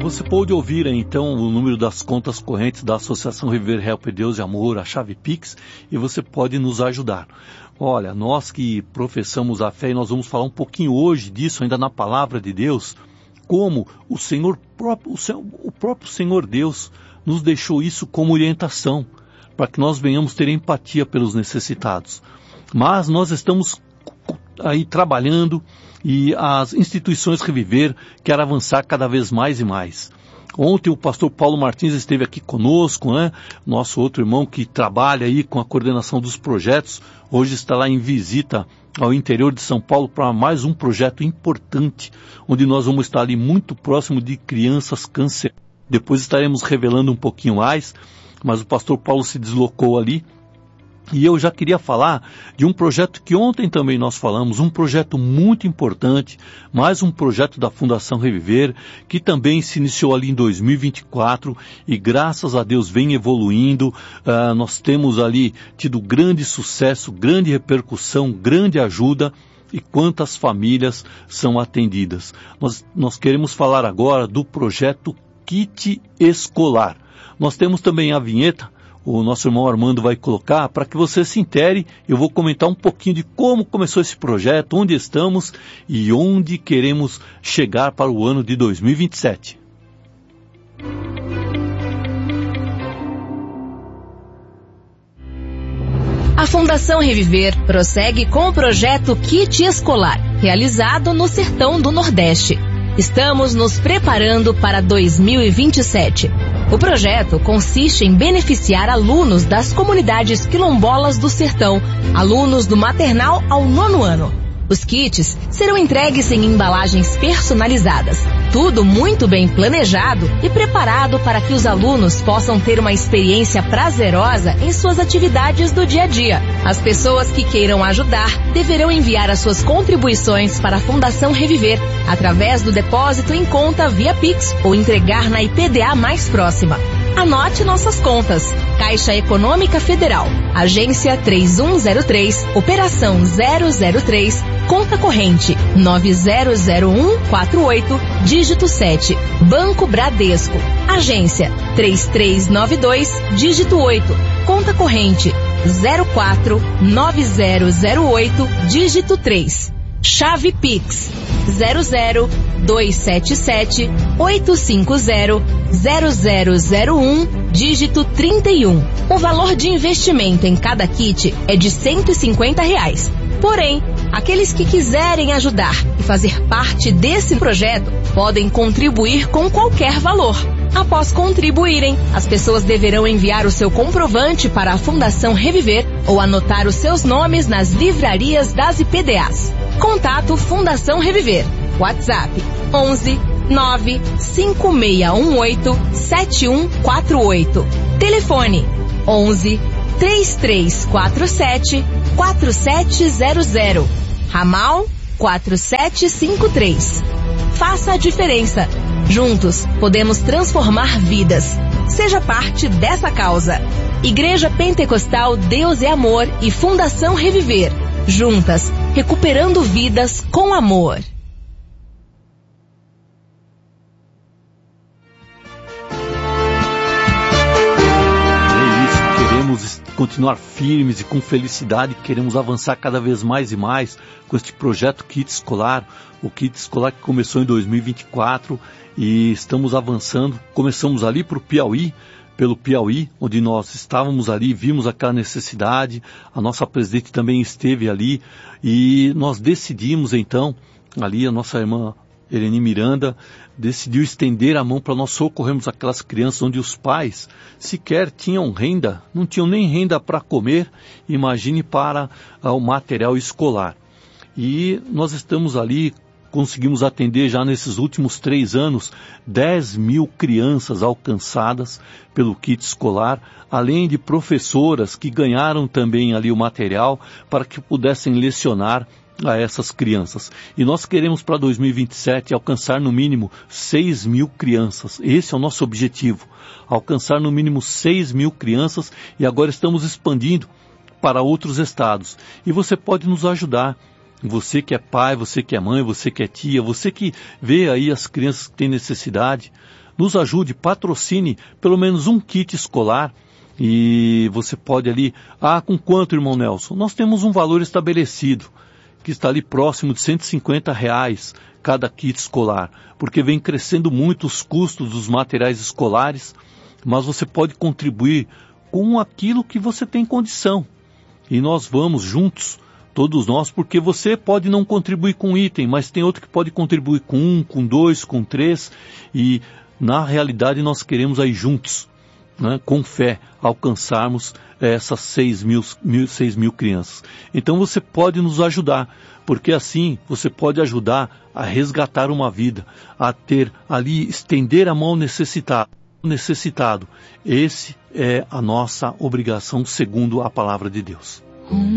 você pode ouvir então o número das contas correntes da Associação Reviver Help Deus e Amor, a chave Pix, e você pode nos ajudar. Olha, nós que professamos a fé, e nós vamos falar um pouquinho hoje disso, ainda na Palavra de Deus, como o próprio Senhor Deus nos deixou isso como orientação, para que nós venhamos ter empatia pelos necessitados. Mas nós estamos aí trabalhando e as instituições Reviver querem avançar cada vez mais e mais. Ontem o pastor Paulo Martins esteve aqui conosco, né? Nosso outro irmão que trabalha aí com a coordenação dos projetos, hoje está lá em visita ao interior de São Paulo para mais um projeto importante, onde nós vamos estar ali muito próximo de crianças câncer. Depois estaremos revelando um pouquinho mais, mas o pastor Paulo se deslocou ali. E eu já queria falar de um projeto que ontem também nós falamos, um projeto muito importante, mais um projeto da Fundação Reviver, que também se iniciou ali em 2024 e graças a Deus vem evoluindo. Nós temos ali tido grande sucesso, grande repercussão, grande ajuda e quantas famílias são atendidas. Nós queremos falar agora do projeto Kit Escolar. Nós temos também a vinheta, o nosso irmão Armando vai colocar, para que você se intere. Eu vou comentar um pouquinho de como começou esse projeto, onde estamos e onde queremos chegar para o ano de 2027. A Fundação Reviver prossegue com o projeto Kit Escolar, realizado no Sertão do Nordeste. Estamos nos preparando para 2027. O projeto consiste em beneficiar alunos das comunidades quilombolas do sertão, alunos do maternal ao 9º ano. Os kits serão entregues em embalagens personalizadas, tudo muito bem planejado e preparado para que os alunos possam ter uma experiência prazerosa em suas atividades do dia a dia. As pessoas que queiram ajudar deverão enviar as suas contribuições para a Fundação Reviver, através do depósito em conta via Pix ou entregar na IPDA mais próxima. Anote nossas contas. Caixa Econômica Federal, Agência 3103, Operação 003, Conta Corrente 900148, dígito 7. Banco Bradesco, Agência 3392, dígito 8. Conta Corrente 049008, dígito 3. Chave Pix 00277 850 0001, dígito 31. O valor de investimento em cada kit é de R$150. Porém, aqueles que quiserem ajudar e fazer parte desse projeto podem contribuir com qualquer valor. Após contribuírem, as pessoas deverão enviar o seu comprovante para a Fundação Reviver ou anotar os seus nomes nas livrarias das IPDAs. Contato Fundação Reviver. WhatsApp 11 95618 7148. Telefone 11 3347 4700. Ramal 4753. Faça a diferença. Juntos podemos transformar vidas. Seja parte dessa causa. Igreja Pentecostal Deus é Amor e Fundação Reviver. Juntas, recuperando vidas com amor. Queremos continuar firmes e com felicidade, queremos avançar cada vez mais e mais com este projeto Kit Escolar, o Kit Escolar que começou em 2024 e estamos avançando. Começamos ali pelo Piauí, onde nós estávamos ali, vimos aquela necessidade, a nossa presidente também esteve ali e nós decidimos então, ali a nossa irmã Eleni Miranda decidiu estender a mão para nós socorrermos aquelas crianças onde os pais sequer tinham renda, não tinham nem renda para comer, imagine para o material escolar. E nós estamos ali, conseguimos atender já nesses últimos 3 anos 10.000 crianças alcançadas pelo kit escolar, além de professoras que ganharam também ali o material para que pudessem lecionar a essas crianças. E nós queremos para 2027 alcançar no mínimo 6.000 crianças. Esse é o nosso objetivo, alcançar no mínimo 6.000 crianças e agora estamos expandindo para outros estados. E você pode nos ajudar. Você que é pai, você que é mãe, você que é tia, você que vê aí as crianças que têm necessidade, nos ajude, patrocine pelo menos um kit escolar. E você pode ali, com quanto, irmão Nelson? Nós temos um valor estabelecido, que está ali próximo de R$150 cada kit escolar, porque vem crescendo muito os custos dos materiais escolares, mas você pode contribuir com aquilo que você tem condição. E nós vamos juntos, todos nós, porque você pode não contribuir com item, mas tem outro que pode contribuir com 1, com 2, com 3, e na realidade nós queremos aí juntos, né, com fé, alcançarmos essas 6 mil crianças. Então você pode nos ajudar, porque assim você pode ajudar a resgatar uma vida, a ter ali, estender a mão necessitado. Esse é a nossa obrigação segundo a palavra de Deus.